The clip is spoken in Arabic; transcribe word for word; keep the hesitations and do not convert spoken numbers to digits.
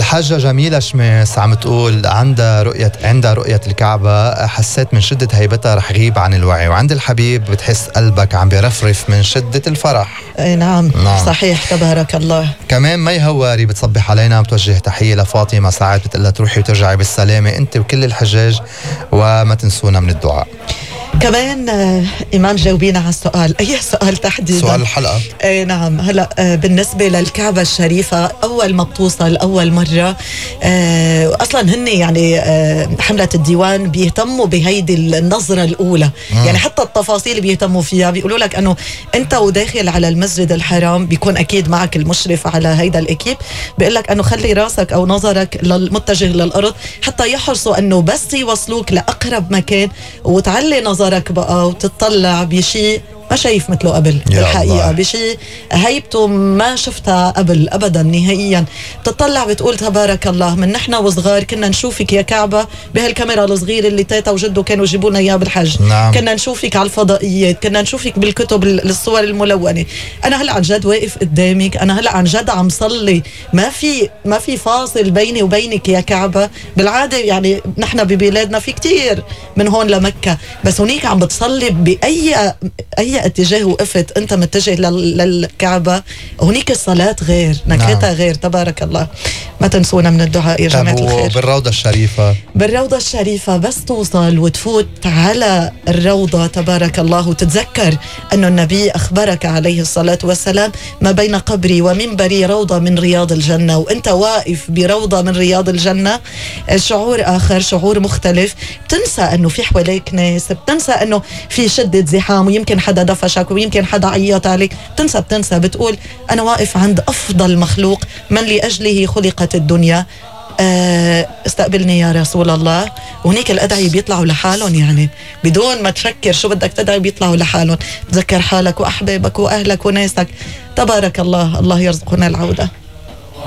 الحاجة جميلة شميس عم تقول عندها رؤية عندها رؤية الكعبة، حسيت من شدة هيبتها رح غيب عن الوعي، وعند الحبيب بتحس قلبك عم بيرفرف من شدة الفرح. اي نعم. نعم صحيح تبارك الله. كمان مي هواري بتصبح علينا، بتوجه تحية لفاطمة سعد، بتقلها تروحي وترجعي بالسلامة انت وكل الحجاج وما تنسونا من الدعاء. كمان آه إيمان جاوبينا على السؤال. أي سؤال تحديدا؟ سؤال الحلقة. اي نعم. هلا آه بالنسبة للكعبة الشريفة أول ما بتوصل أول مرة آه أصلا هن يعني آه حملة الديوان بيهتموا بهيدي النظرة الأولى. مم. يعني حتى التفاصيل بيهتموا فيها، بيقولوا لك أنه أنت وداخل على المسجد الحرام بيكون أكيد معك المشرف على هيدا الإكيب، بيقول لك أنه خلي راسك أو نظرك متجه للأرض حتى يحرصوا أنه بس يوصلوك لأقرب مكان وتعلي نظرك بقى وتطلع بشيء ما شايف مثله قبل. بالحقيقة بشيء هيبته ما شفتها قبل أبدا نهائيا. تطلع بتقول تبارك الله، من نحن وصغار كنا نشوفك يا كعبة بهالكاميرا الصغيرة اللي تيتا وجدو كانوا يجيبونا إياها بالحج. نعم. كنا نشوفك على الفضائيات، كنا نشوفك بالكتب الصور الملونة. أنا هلأ عن جد واقف قدامك، أنا هلأ عن جد عم صلي، ما في ما في فاصل بيني وبينك يا كعبة. بالعادة يعني نحن ببلادنا في كتير من هون لمكة، بس هونيك عم بتصلي بأي أي اتجاه وقفت انت متجه للكعبة، هونيك الصلاة غير، نكهتها نعم. غير. تبارك الله. ما تنسونا من الدعاء يا جماعة الخير. بالروضة الشريفة بالروضة الشريفة بس توصل وتفوت على الروضة تبارك الله وتتذكر أنه النبي أخبرك عليه الصلاة والسلام ما بين قبري ومنبري روضة من رياض الجنة، وانت واقف بروضة من رياض الجنة. شعور آخر، شعور مختلف. بتنسى أنه في حواليك ناس، بتنسى أنه في شدة زحام ويمكن حدا دفشك ويمكن حدا عيط عليك. بتنسى بتنسى بتقول أنا واقف عند أفضل مخلوق من لأجله خلقت الدنيا. استقبلني يا رسول الله. وهنيك الأدعية بيطلعوا لحالهم، يعني بدون ما تفكر شو بدك تدعي بيطلعوا لحالهم. تذكر حالك وأحبابك وأهلك وناسك. تبارك الله. الله يرزقنا العودة.